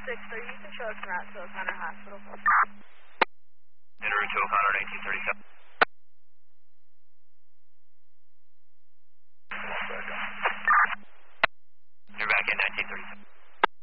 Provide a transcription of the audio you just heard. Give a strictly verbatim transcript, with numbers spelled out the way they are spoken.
six three, you can show us around to O'Connor Hospital. En route to O'Connor, nineteen thirty-seven.